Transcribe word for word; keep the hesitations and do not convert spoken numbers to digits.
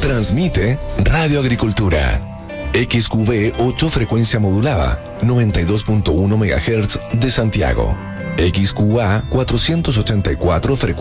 Transmite Radio Agricultura. X Q B ocho frecuencia modulada, noventa y dos punto uno megahertz de Santiago. X Q A cuatrocientos ochenta y cuatro frecuencia